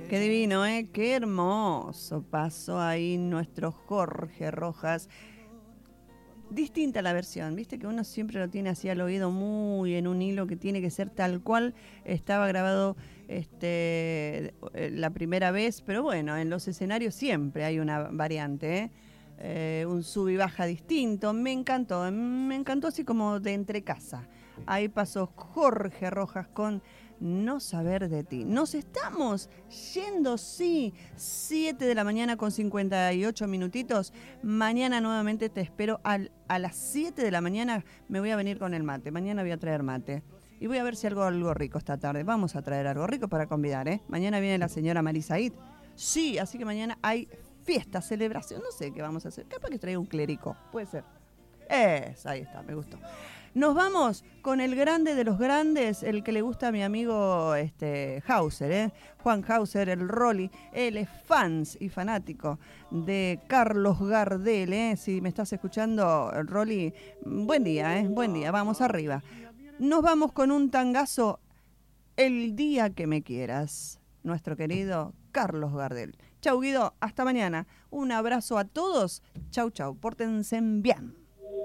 Qué divino, ¿eh? Qué hermoso pasó ahí nuestro Jorge Rojas. Distinta la versión, viste que uno siempre lo tiene así al oído muy en un hilo que tiene que ser tal cual estaba grabado la primera vez, pero bueno, en los escenarios siempre hay una variante, ¿eh? Un sub y baja distinto, me encantó así como de entre casa. Ahí pasó Jorge Rojas con No saber de ti. Nos estamos yendo, sí, 7 de la mañana con 58 minutitos. Mañana nuevamente te espero a las 7 de la mañana. Me voy a venir con el mate. Mañana voy a traer mate. Y voy a ver si algo rico esta tarde. Vamos a traer algo rico para convidar, ¿eh? Mañana viene la señora Marisaid. Sí, así que mañana hay fiesta, celebración. No sé qué vamos a hacer. Capaz que traiga un clérigo. Puede ser. Ahí está, me gustó. Nos vamos con el grande de los grandes, el que le gusta a mi amigo Hauser, Juan Hauser, el Rolly. Él es fans y fanático de Carlos Gardel. Si me estás escuchando, Rolly, buen día, buen día, vamos arriba. Nos vamos con un tangazo, El día que me quieras, nuestro querido Carlos Gardel. Chau, Guido, hasta mañana. Un abrazo a todos. Chau, chau, pórtense bien.